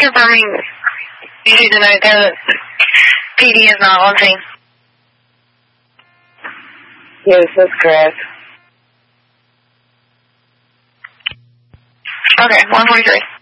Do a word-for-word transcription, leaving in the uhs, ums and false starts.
confirming you need to know that P D is not on scene. Yes, that's correct. Okay, one forty-three.